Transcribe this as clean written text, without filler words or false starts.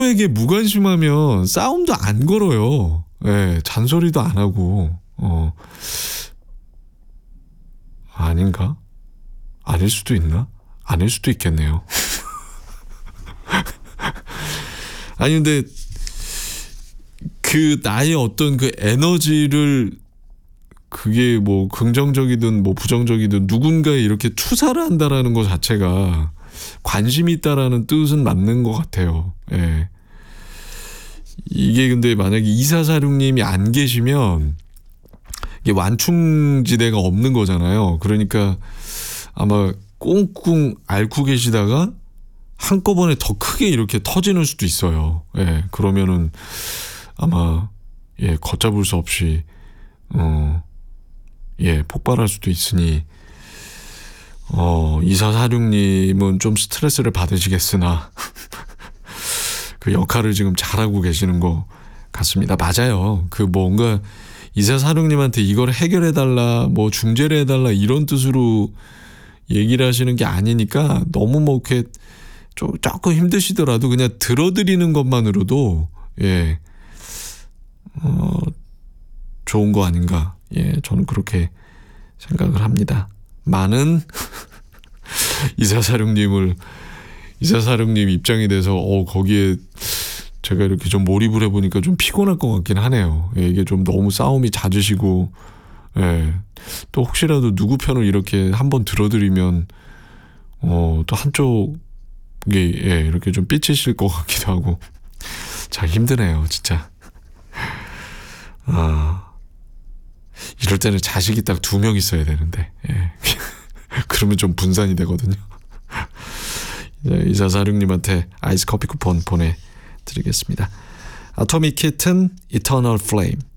에게 무관심하면 싸움도 안 걸어요. 예, 잔소리도 안 하고. 아닌가? 아닐 수도 있나? 아닐 수도 있겠네요. 아니 근데 그 나의 어떤 그 에너지를 그게 뭐 긍정적이든 뭐 부정적이든 누군가에 이렇게 투사를 한다라는 것 자체가 관심이 있다라는 뜻은 맞는 것 같아요. 예. 이게 근데 만약에 2446님이 안 계시면 이게 완충지대가 없는 거잖아요. 그러니까 아마 꽁꽁 앓고 계시다가 한꺼번에 더 크게 이렇게 터지는 수도 있어요. 예, 그러면은 아마 예, 걷잡을 수 없이 예, 폭발할 수도 있으니 2446님은 좀 스트레스를 받으시겠으나 그 역할을 지금 잘하고 계시는 것 같습니다. 맞아요. 그 뭔가 2446님한테 이걸 해결해달라, 뭐 중재를 해달라 이런 뜻으로 얘기를 하시는 게 아니니까 너무 뭐 이렇게 조금 힘드시더라도 그냥 들어드리는 것만으로도 예, 좋은 거 아닌가. 예, 저는 그렇게 생각을 합니다. 많은 2446님 입장이 돼서 거기에 제가 이렇게 좀 몰입을 해보니까 좀 피곤할 것 같긴 하네요. 예, 이게 좀 너무 싸움이 잦으시고 예, 또 혹시라도 누구 편을 이렇게 한번 들어드리면 또 한쪽이 예, 이렇게 좀 삐치실 것 같기도 하고 참 힘드네요, 진짜. 이럴 때는 자식이 딱 2명 있어야 되는데 예. 그러면 좀 분산이 되거든요. 2446님한테 아이스 커피 쿠폰 보내드리겠습니다. 아토믹 키튼 이터널 플레임.